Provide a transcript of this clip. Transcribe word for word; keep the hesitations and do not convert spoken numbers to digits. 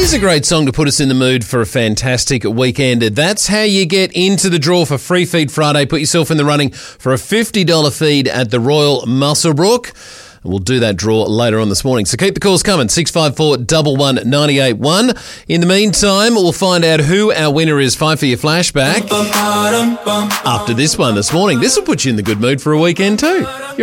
is a great song to put us in the mood for a fantastic weekend. That's how you get into the draw for Free Feed Friday. Put yourself in the running for a fifty dollars feed at the Royal Muswellbrook. We'll do that draw later on this morning. So keep the calls coming, six five four, one one, nine eight one. In the meantime, we'll find out who our winner is. Five for your flashback after this one this morning. This will put you in the good mood for a weekend too.